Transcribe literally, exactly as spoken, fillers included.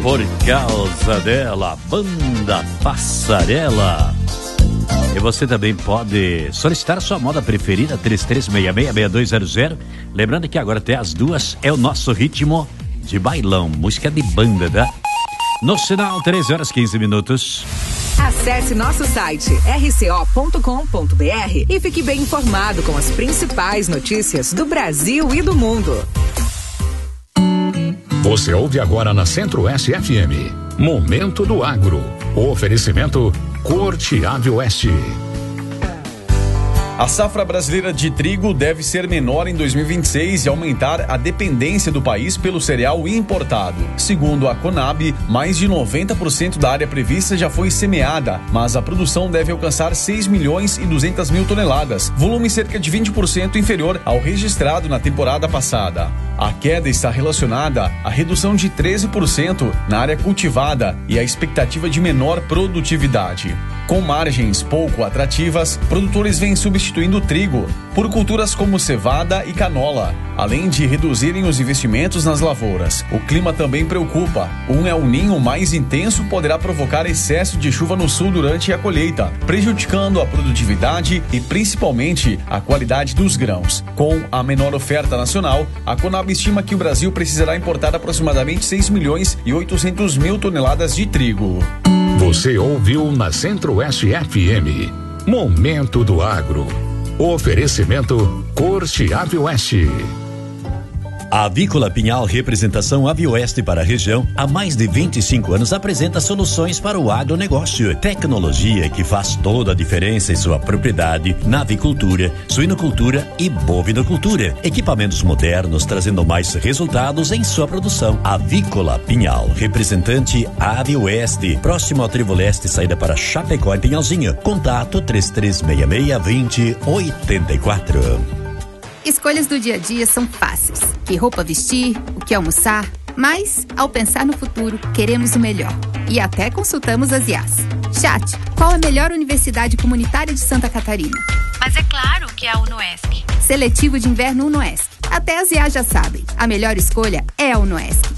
Por causa dela, Banda Passarela. E você também pode solicitar a sua moda preferida, três três seis seis, seis dois zero zero. Lembrando que agora até as duas é o nosso ritmo de bailão, música de banda, tá? No sinal, três horas e quinze minutos. Acesse nosso site r c o ponto com ponto b r e fique bem informado com as principais notícias do Brasil e do mundo. Você ouve agora na Centro-Oeste F M. Momento do Agro. O oferecimento Corte Ave Oeste. A safra brasileira de trigo deve ser menor em dois mil e vinte e seis e aumentar a dependência do país pelo cereal importado. Segundo a Conab, mais de noventa por cento da área prevista já foi semeada, mas a produção deve alcançar seis milhões e duzentas mil toneladas, volume cerca de vinte por cento inferior ao registrado na temporada passada. A queda está relacionada à redução de treze por cento na área cultivada e à expectativa de menor produtividade. Com margens pouco atrativas, produtores vêm substituindo o trigo por culturas como cevada e canola, além de reduzirem os investimentos nas lavouras. O clima também preocupa. Um El Ninho mais intenso poderá provocar excesso de chuva no sul durante a colheita, prejudicando a produtividade e principalmente a qualidade dos grãos. Com a menor oferta nacional, a Conab estima que o Brasil precisará importar aproximadamente seis milhões e oitocentas mil toneladas de trigo. Você ouviu na Centro-Oeste F M. Momento do Agro. Oferecimento Corte Ave Oeste. A Avícola Pinhal, representação Avioeste para a região, há mais de vinte e cinco anos apresenta soluções para o agronegócio. Tecnologia que faz toda a diferença em sua propriedade na avicultura, suinocultura e bovinocultura. Equipamentos modernos trazendo mais resultados em sua produção. Avícola Pinhal, representante Avioeste, próximo ao Trevo Leste, saída para Chapecó em Pinhalzinho. Contato três três seis seis, dois zero oito quatro. Escolhas do dia a dia são fáceis. Que roupa vestir, o que almoçar. Mas, ao pensar no futuro, queremos o melhor. E até consultamos as I As. Chat, qual a melhor universidade comunitária de Santa Catarina? Mas é claro que é a UNOESC. Seletivo de inverno UNOESC. Até as I As já sabem. A melhor escolha é a UNOESC.